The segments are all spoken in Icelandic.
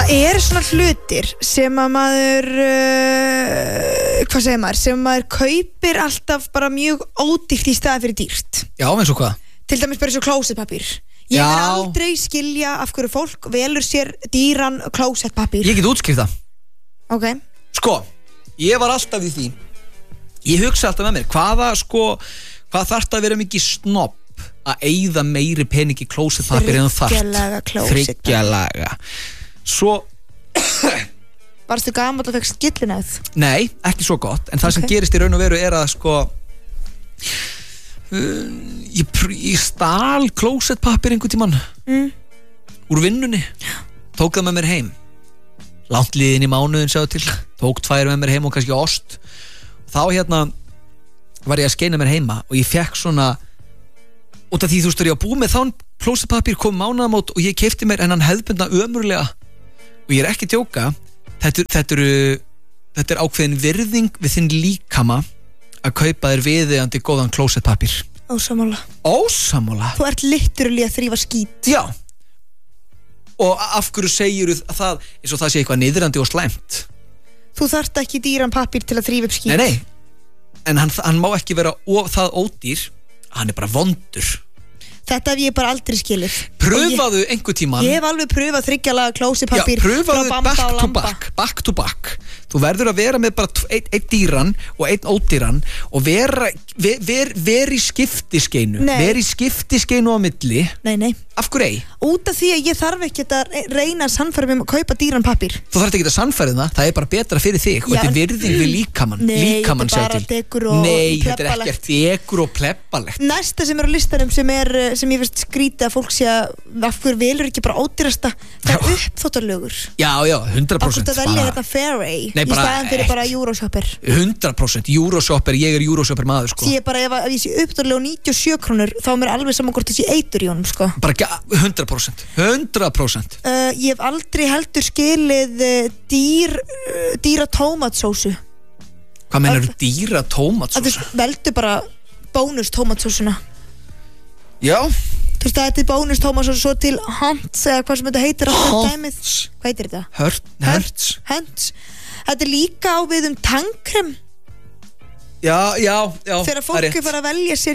Það svona hlutir sem að maður hvað segir maður, sem maður kaupir alltaf bara mjög ódýrt í staði fyrir dýrt. Já, eins og hvað? Til dæmis bara eins og klósettpappír. Ég vil aldrei skilja af hverju fólk velur sér dýran klósettpappír. Ég get útskrift það. Ok. Sko, ég var alltaf í því. Ég hugsa alltaf með mér, hvað þarf að vera mikið snobb að eyða meiri peningi klósettpappír en þú þarft. Þryggjalaga. Svo Varstu gamall og fekk skillinæð? Nei, ekki svo gott. En það sem gerist í raun og veru er að ég stál klósettpappír einhvern tímann úr vinnunni. Tók það með mér heim. Langt liðin í mánuðin sjáðu til. Tók 2 með mér heim og kannski ost. Þá var ég að skeina mér heima og ég fekk svona út af því þú veist ég var búið með þann klósettpappír kom mánaðamót og ég keypti mér en hann hefðbundna ömurlega og ég er ekki að djóka þetta er ákveðin virðing við þinn líkama að kaupa þér viðeigandi góðan klósettpappír. Ósammála. Þú ert literally að þrífa skít. Já. Og af hverju segirðu það eins og það sé eitthvað niðrandi og slæmt? Þú þarft ekki dýran pappír til að þrífa upp skít. Nei. En hann má ekki vera það ódýr. Hann er bara vondur. Þetta hef ég bara aldrei skilið. Pröfaðu einhver tímann. Ég hef alveg pröfað 3 laga klósettpappír. Já, pröfaðu back to back. Þú verður að vera með bara einn dýran og einn ódýran og vera í skiptiskeinu. Vera í skiptiskeinu á milli. Nei. Af hverju ei? Út af því að ég þarf ekki að reyna að sannfæra mig að kaupa dýran pappír. Þú þarft ekki að sannfæra það er bara betra fyrir þig og þetta er virðing við líkamann. Líkamann segir til. Þetta er bara dekur og Nei, þetta er ekkert dekur og plebbalegt. Næsta sem er á listanum sem ég finnst skrítið að fólk sé að af hverju velur ekki bara ódýrasta það er uppþvottarlögur. Já, 100%. Af hverju það velja þetta Fairway í staðan fyrir bara Euroshopper. 100% Euroshopper, ég er Euroshopper maður sko. Því ég bara ef ég sé uppþvottarlög 97 krónur þá er mér alveg saman hvort þessi eitur í honum sko. Bara 100%. Ég hef aldrei heldur skilið dýra tómatsósu. Hvað meinar dýra tómatsósu? Veldu bara bónus tómatsósuna. Já. Þú veist að þetta er bónus tómatsósu svo til Hunts eða hvað sem þetta heitir Hunts. Hvað heitir þetta? Hunts. Þetta er líka á við tannkrem. Já. Þegar fólk er fara að velja sér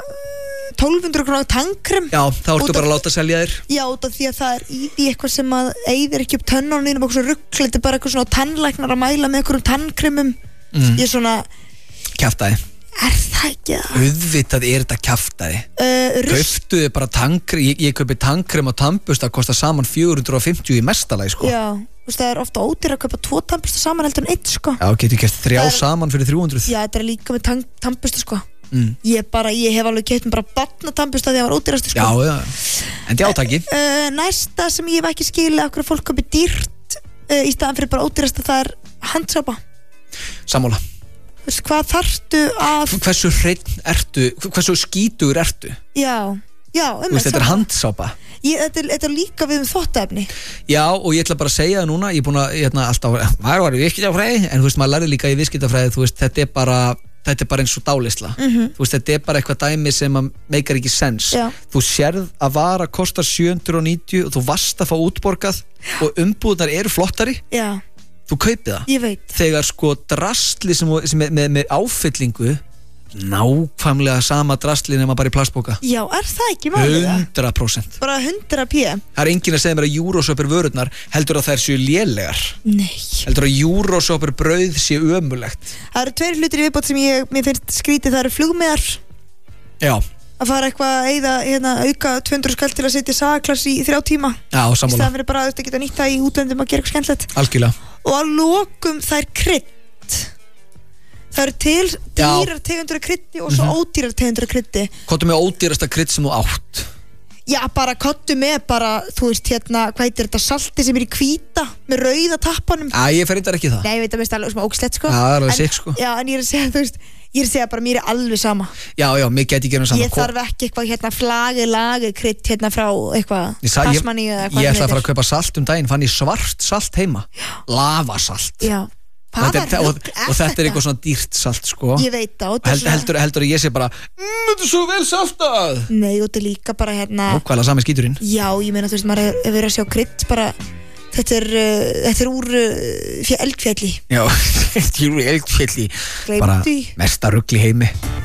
1200 krónar tannkrem. Já, þá ertu bara að láta selja þér. Já, út af því að það er í því eitthvað sem að eyðir ekki upp tönnunum og eitthvað svona rugl, þetta er bara eitthvað svona tannlæknar að mæla með einhverjum tannkremum. Ég er svona kjaftaði. Er það ekki það? Auðvitað er þetta kjaftaði. Kauptu þið bara tannkrem, ég kaupi tannkrem og tannbusta að kosta saman 450 í mestalagi sko. Já, þú veist það er ofta ódýr að kaupa 2 tannbusta saman heldur en 1 sko. Já, getur gert 3 saman fyrir 300. Já, þetta er líka með tannbusta sko. Ég hef alveg keypt mér bara barnatannbusta þegar það var ódýrasti sko. Já, en því átaki. Næsta sem ég hef ekki skilið af hverju fólk kaupi dýrt í staðan fyrir bara ódýrasta það er handsápa. Sammála. Hvað þarftu að hversu hreinn ertu, hversu skítugur ertu? Já, þetta er handsápa. Þetta er líka við þvottaefni. Já, og ég ætla bara að segja það núna, ég er búin að alltaf, maður var í viðskiptafræði en þú veist, maður lærði líka í viðskiptafræði, þú veist, þetta er bara eins og dálisla. Þú veist, þetta er bara eitthvað dæmi sem meikar ekki sens. Þú sérð að vara kostar 790 og þú varst að fá útborgað og umbúðnar eru flottari. Já. Þú kaupið það. Ég veit. Þegar sko drasli sem með áfyllingu nákvæmlega sama drasli nema bara í plastboka. Já, er það ekki málið? 100%. Bara 100%. Það er enginn að segja mér að Euroshopper vörurnar heldur að þær séu lélegar. Nei. Heldur að Euroshopper brauð sé ömurlegt. Það eru 2 hlutir í viðbót sem mér finnst skrítið, það eru flugmiðar. Já. Að fara eitthvað að eyða auka 200 skall til að setja sagaklass í 3 tíma. Já, sammála. Það verður bara að geta nýtt það í útlöndum að gera eitthvað skemmtilegt. Algjörlega. Og að lokum það er krydd. Það eru til dýrar tegundur af kryddi og svo ódýrar tegundur af kryddi. Kottu með ódýrasta krydd sem þú átt? Já, bara kottu með þú veist hvað heitir þetta salti sem er í hvíta með rauða tappanum. Ég fer reyndar ekki það. Nei, ég veit að mér alveg sem ógeðslegt sko. Það er alveg sick sko. Já, en ég er að segja, þú veist, ég er að segja bara mér er alveg sama. Já, mér geti ekki sama. Ég þarf ekki eitthvað lagi krydd frá eitthvað Tasmaníu eða eitthvað. Ég ætla að fara að kaupa salt daginn, fann ég svart salt heima. Lavasalt. Já. Og þetta er eitthvað svona dýrt salt sko. Ég veit það. Heldur að ég sé bara þetta er svo vel saltað. Nei, og þetta er líka bara Nákvæmlega sami skíturinn. Já, ég meina þú veist, maður hefur verið að sjá krydd bara Þetta er úr Eldfjalli. Já, þetta er úr Eldfjalli. Bara mesta rugl í heimi.